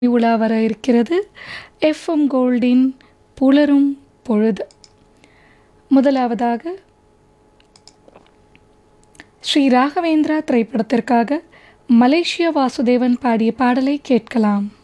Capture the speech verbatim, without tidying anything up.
உலா வர இருக்கிறது எஃப்எம் கோல்டின் புலரும் பொழுது. முதலாவதாக ஸ்ரீ ராகவேந்திரா திரைப்படத்திற்காக மலேசியா வாசுதேவன் பாடிய பாடலை கேட்கலாம்.